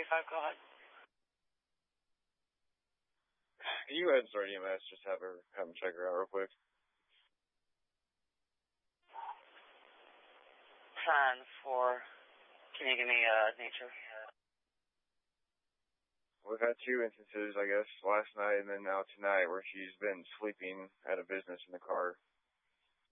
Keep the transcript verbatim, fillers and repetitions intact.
twenty-five, go ahead. Can you go ahead and start E M S? Just have her, have them check her out real quick. ten four. Can you give me uh, nature? We've had two instances, I guess, last night and then now tonight where she's been sleeping at a business in the car.